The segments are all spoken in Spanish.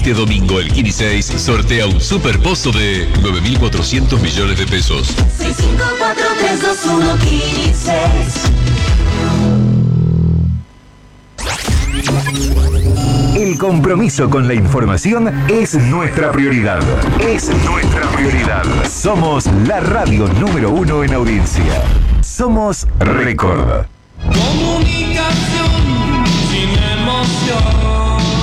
Este domingo el Kini 6 sortea un superpozo de 9.400 millones de pesos. 654321 Kini 6. El compromiso con la información es nuestra prioridad. Es nuestra prioridad. Somos la radio número 1 en audiencia. Somos Record. Comunicación sin emoción.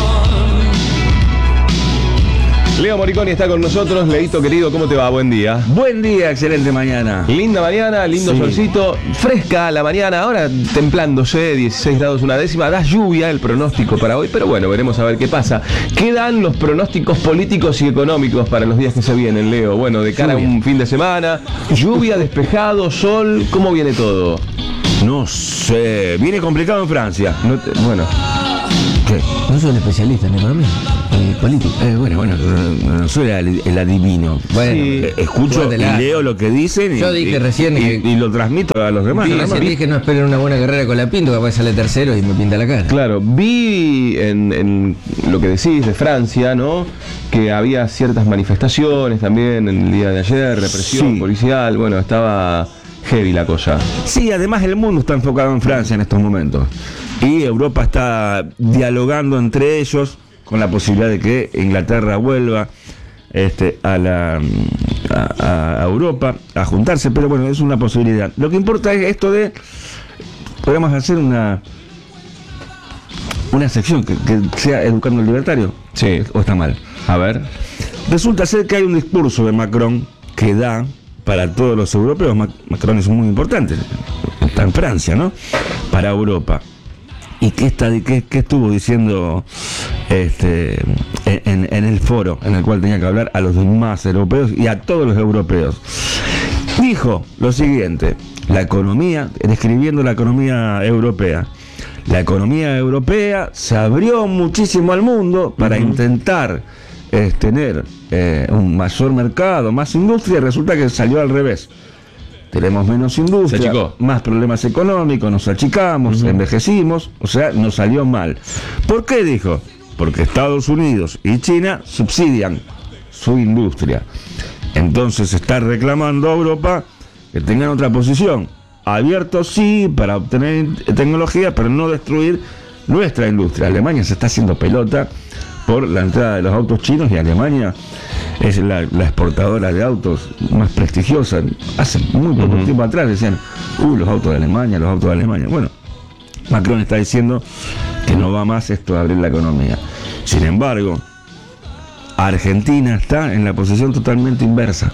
Leo Moriconi está con nosotros. Leito querido, ¿cómo te va? Buen día. Buen día, excelente mañana. Linda mañana, lindo Sí. solcito, fresca la mañana, ahora templándose, 16 grados una décima, da lluvia el pronóstico para hoy, pero bueno, veremos a ver qué pasa. ¿Qué dan los pronósticos políticos y económicos para los días que se vienen, Leo? Bueno, de cara a un fin de semana, lluvia, despejado, sol, ¿cómo viene todo? No sé, viene complicado en Francia. Bueno, ¿Qué? No soy un especialista en economía, política. Bueno, no soy el adivino. Bueno, sí, Escucho y jugátela. leo lo que dicen Yo dije recién y lo transmito a los demás. Yo nada más. recién dije que no esperen una buena carrera con la Pinto, capaz sale tercero y me pinta la cara. claro, vi en lo que decís de Francia, ¿no? Que había ciertas manifestaciones también en el día de ayer, represión Sí. policial, bueno, estaba heavy la cosa. Sí, además el mundo está enfocado en Francia en estos momentos. Y Europa está dialogando entre ellos con la posibilidad de que Inglaterra vuelva a Europa a juntarse, pero bueno, es una posibilidad. Lo que importa es esto de, podemos hacer una sección que sea Educando al Libertario. Sí. ¿O está mal? A ver. Resulta ser que hay un discurso de Macron que da para todos los europeos. Macron es muy importante, está en Francia, ¿no? Para Europa. ¿Y qué estuvo diciendo en el foro en el cual tenía que hablar a los demás europeos y a todos los europeos? Dijo lo siguiente: la economía, describiendo la economía europea. La economía europea se abrió muchísimo al mundo para intentar tener un mayor mercado, más industria, y resulta que salió al revés. Tenemos menos industria, Se achicó. más problemas económicos, nos achicamos, envejecimos, o sea, nos salió mal. ¿Por qué dijo? Porque Estados Unidos y China subsidian su industria. Entonces está reclamando a Europa que tengan otra posición. Abiertos sí, para obtener tecnología, pero no destruir nuestra industria. Alemania se está haciendo pelota por la entrada de los autos chinos y Alemania es la exportadora de autos más prestigiosa. Hace muy poco tiempo atrás decían, los autos de Alemania, los autos de Alemania. Bueno, Macron está diciendo que no va más esto de abrir la economía. Sin embargo, Argentina está en la posición totalmente inversa.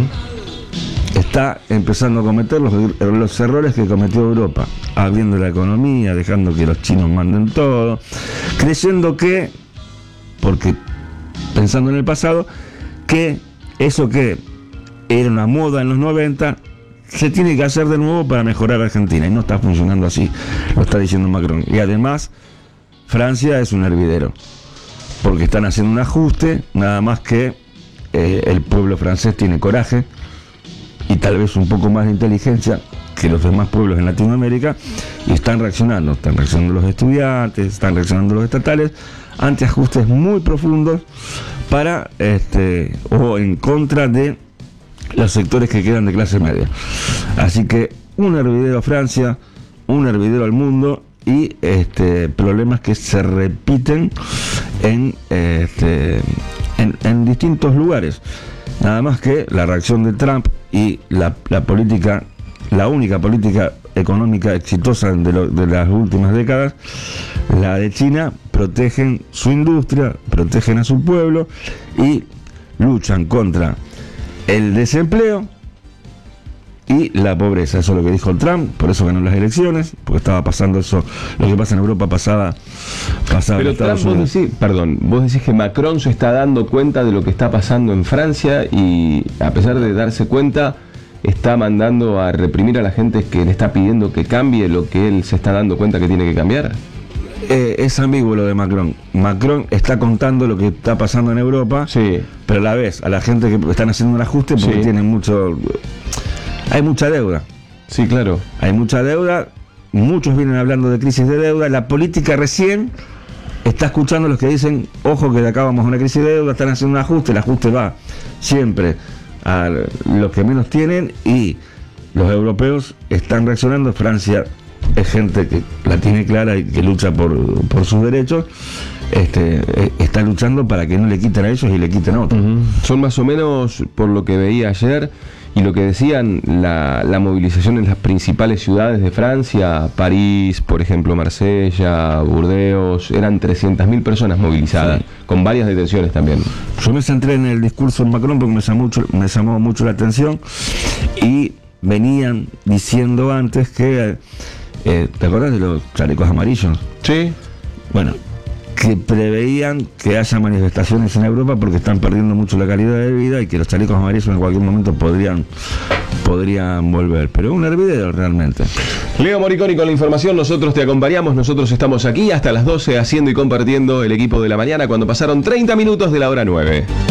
Está empezando a cometer los errores que cometió Europa, abriendo la economía, dejando que los chinos manden todo, creyendo que, porque pensando en el pasado, que eso que era una moda en los 90 se tiene que hacer de nuevo para mejorar Argentina, y no está funcionando así, lo está diciendo Macron. Y además Francia es un hervidero, porque están haciendo un ajuste, nada más que el pueblo francés tiene coraje y tal vez un poco más de inteligencia que los demás pueblos en Latinoamérica, y están reaccionando los estudiantes, están reaccionando los estatales ante ajustes muy profundos para o en contra de los sectores que quedan de clase media. Así que un hervidero a Francia, un hervidero al mundo, y problemas que se repiten en distintos lugares. Nada más que la reacción de Trump y la política, la única política económica exitosa de las últimas décadas, la de China, protegen su industria, protegen a su pueblo y luchan contra el desempleo y la pobreza. Eso es lo que dijo Trump, por eso ganó las elecciones, porque estaba pasando eso, lo que pasa en Europa pasaba Pero en Estados Trump, Unidos. vos decís que Macron se está dando cuenta de lo que está pasando en Francia y a pesar de darse cuenta está mandando a reprimir a la gente que le está pidiendo que cambie lo que él se está dando cuenta que tiene que cambiar. Es ambiguo lo de Macron. Macron está contando lo que está pasando en Europa, Sí. pero a la vez a la gente que están haciendo un ajuste porque Sí. tienen hay mucha deuda. Sí, claro. Hay mucha deuda, muchos vienen hablando de crisis de deuda, la política recién está escuchando a los que dicen, ojo que de acá vamos a una crisis de deuda, están haciendo un ajuste, el ajuste va siempre a los que menos tienen y los europeos están reaccionando. Francia es gente que la tiene clara y que lucha por sus derechos, está luchando para que no le quiten a ellos y le quiten a otros. Son más o menos, por lo que veía ayer y lo que decían, la movilización en las principales ciudades de Francia, París, por ejemplo, Marsella, Burdeos, eran 300.000 personas movilizadas, con varias detenciones también. Yo me centré en el discurso de Macron porque me llamó mucho la atención, y venían diciendo antes que, ¿te acuerdas de los chalecos amarillos? Sí. Bueno, que preveían que haya manifestaciones en Europa porque están perdiendo mucho la calidad de vida y que los chalecos amarillos en cualquier momento podrían volver. Pero es un hervidero realmente. Leo Moriconi con la información, nosotros te acompañamos, nosotros estamos aquí hasta las 12 haciendo y compartiendo el equipo de la mañana cuando pasaron 30 minutos de la hora 9.